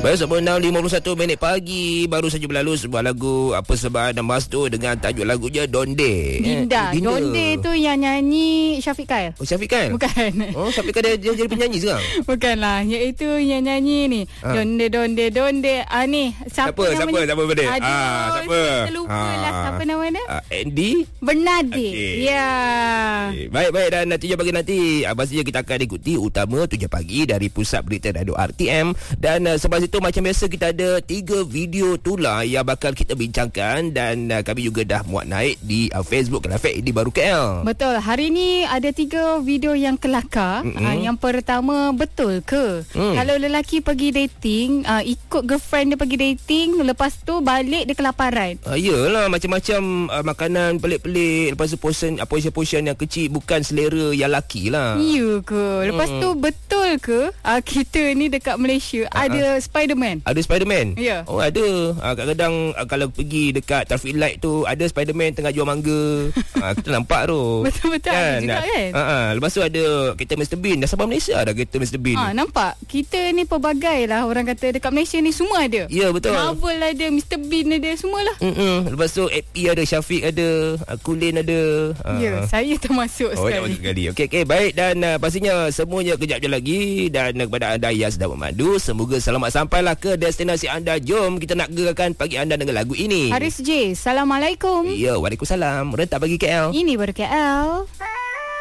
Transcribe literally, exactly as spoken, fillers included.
Baik, sepuluh lima puluh satu minit pagi. Baru saja berlalu sebuah lagu Apa Sebab dan Mas tu dengan tajuk lagunya Donde. Dinda. Eh, Dinda. Donde tu yang nyanyi Syafiq Kyle. Oh, Syafiq Kyle? Bukan. Oh, Syafiq Kyle dia, dia jadi penyanyi sekarang? Bukanlah. Iaitu yang nyanyi ni. Ha. Donde, donde, donde. Ah ni. Siapa, siapa namanya? Siapa? Siapa benda? Aduh, ah, siapa? Terlupa ah. lah. Siapa nama dia? Ah, Andy? Bernade. Okay. Ya. Okay. Baik-baik, dan tujuh pagi nanti pastinya kita akan ikuti utama tujuh pagi dari Pusat Berita Radio R T M. Dan uh, sebab itu macam biasa kita ada tiga video tular yang bakal kita bincangkan. Dan uh, kami juga dah muat naik di uh, Facebook Kelafek di Baru K L. Betul. Hari ni ada tiga video yang kelakar. Mm-hmm. Uh, yang pertama, betul ke mm. kalau lelaki pergi dating, uh, ikut girlfriend dia pergi dating, lepas tu balik dia kelaparan? Uh, yelah, macam-macam uh, makanan pelik-pelik. Lepas tu portion, uh, portion-portion yang kecil bukan selera yang laki lah. Ya ke? Lepas mm. tu betul ke uh, kita ni dekat Malaysia uh-huh. ada Spiderman? Ada Spiderman? Ya. Yeah. Oh, ada. Uh, kadang-kadang uh, kalau pergi dekat traffic light tu ada Spiderman tengah jual mangga. uh, kita nampak tu. Betul-betul kan? Ada juga kan? Uh, uh, lepas tu ada kereta mister Bean. Dah sampai Malaysia ada kereta mister Bean. Ah, nampak? Kita ni pelbagai lah orang kata dekat Malaysia ni semua ada. Ya, yeah, betul. Marvel ada, mister Bean ada, semualah. Mm-mm. Lepas tu A P ada, Syafiq ada, uh, Kulin ada. Uh. Ya, yeah, saya termasuk oh, sekali. termasuk sekali. Okey, okey, baik. Dan uh, pastinya semuanya kejap je lagi. Dan uh, kepada anda yang sedang memandu, semoga selamat sampailah ke destinasi anda. Jom kita nak gerakkan pagi anda dengan lagu ini. Haris J, Assalamualaikum. Ya, Waalaikumsalam. Rentak bagi K L. Ini Baru K L.